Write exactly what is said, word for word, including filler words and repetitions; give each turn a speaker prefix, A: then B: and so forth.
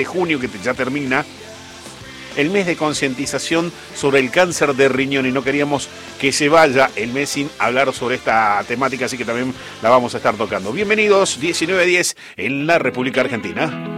A: de junio, que ya termina, el mes de concientización sobre el cáncer de riñón, y no queríamos que se vaya el mes sin hablar sobre esta temática, así que también la vamos a estar tocando. Bienvenidos, diecinueve diez en la República Argentina.